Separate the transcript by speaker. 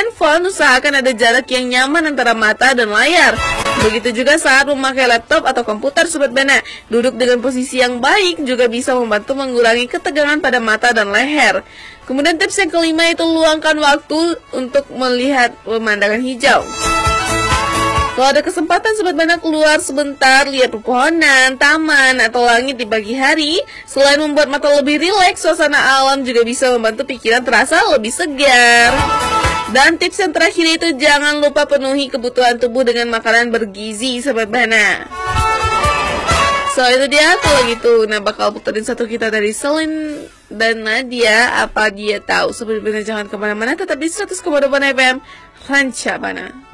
Speaker 1: handphone, usahakan ada jarak yang nyaman antara mata dan layar. Begitu juga saat memakai laptop atau komputer, Sobat Bana. Duduk dengan posisi yang baik juga bisa membantu mengurangi ketegangan pada mata dan leher. Kemudian tips yang kelima itu luangkan waktu untuk melihat pemandangan hijau. Kalau ada kesempatan Sobat Bana keluar sebentar, lihat pepohonan, taman, atau langit di pagi hari, selain membuat mata lebih rileks, suasana alam juga bisa membantu pikiran terasa lebih segar. Dan tips yang terakhir itu jangan lupa penuhi kebutuhan tubuh dengan makanan bergizi, Sobat Bana. So itu dia, kalau gitu nah bakal puterin satu kita dari Selin dan Nadia, apa dia tahu. Sobat Bana jangan kemana-mana, tetap di 100,8 FM Ranca Bana.